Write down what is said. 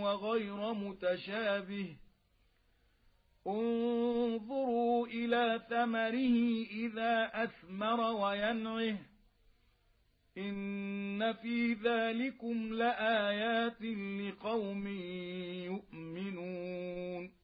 وغير متشابه انظروا إلى ثمره إذا أثمر وينعه إن في ذلكم لآيات لقوم يؤمنون